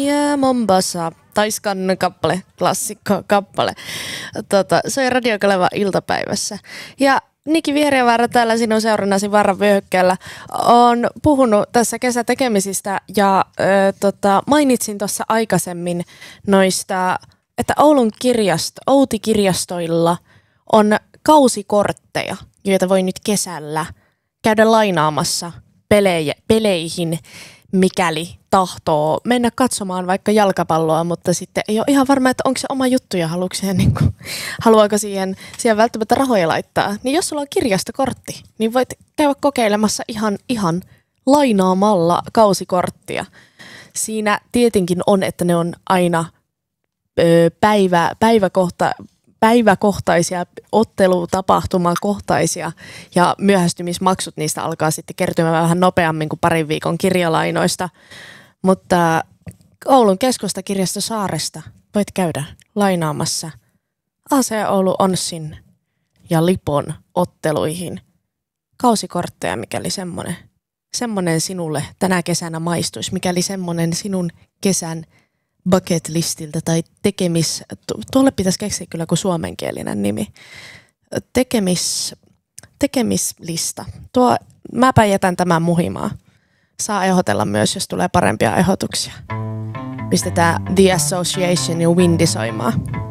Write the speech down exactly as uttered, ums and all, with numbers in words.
Yeah, Mombasa. Taiskan kappale, klassikko kappale. Tota, se on Radio Kaleva iltapäivässä. Ja Niki Vihreävaara täällä sinun seurannasi Varran vyöhykkeellä on puhunut tässä kesätekemisistä ja ö, tota, mainitsin tuossa aikaisemmin noista, että Oulun kirjasto, Outi-kirjastoilla on kausikortteja, joita voi nyt kesällä käydä lainaamassa pelejä, peleihin, mikäli tahtoo mennä katsomaan vaikka jalkapalloa, mutta sitten ei ole ihan varma, että onko se oma juttu ja haluaako siihen, niin kuin, haluaako siihen, siihen välttämättä rahoja laittaa. Niin jos sulla on kirjastokortti, niin voit käydä kokeilemassa ihan, ihan lainaamalla kausikorttia. Siinä tietenkin on, että ne on aina ö, päivä, päiväkohta, päiväkohtaisia, ottelutapahtumakohtaisia ja myöhästymismaksut niistä alkaa sitten kertymään vähän nopeammin kuin parin viikon kirjalainoista. Mutta Oulun keskustakirjasto Saaresta voit käydä lainaamassa A C Oulu Onssin ja Lipon otteluihin kausikortteja, mikäli semmoinen, semmoinen sinulle tänä kesänä maistuisi, mikäli semmoinen sinun kesän bucket listiltä tai tekemis, tuolle pitäisi keksiä kyllä kuin suomenkielinen nimi, tekemis, tekemislista. Tuo, mäpä jätän tämän muhimaan. Saa ehdotella myös, jos tulee parempia ehdotuksia. Pistetään The Association ja Windy soimaan.